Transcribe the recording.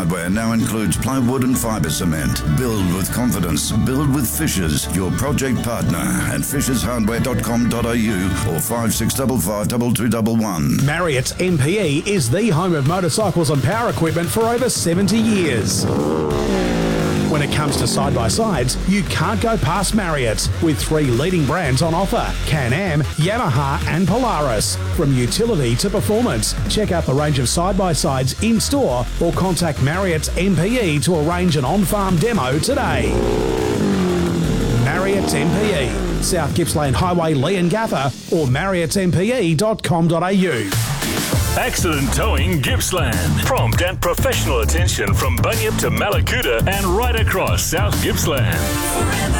Hardware now includes plywood and fibre cement. Build with confidence. Build with Fishers, your project partner at fishershardware.com.au or 5655 2211. Marriott's MPE is the home of motorcycles and power equipment for over 70 years. When it comes to side-by-sides, you can't go past Marriott, with 3 leading brands on offer: Can-Am, Yamaha and Polaris. From utility to performance, check out the range of side-by-sides in-store or contact Marriott's MPE to arrange an on-farm demo today. Marriott's MPE, South Gippsland Highway, Leongatha, or marriottsmpe.com.au. Accident Towing Gippsland. Prompt and professional attention from Bunyip to Malakuta and right across South Gippsland.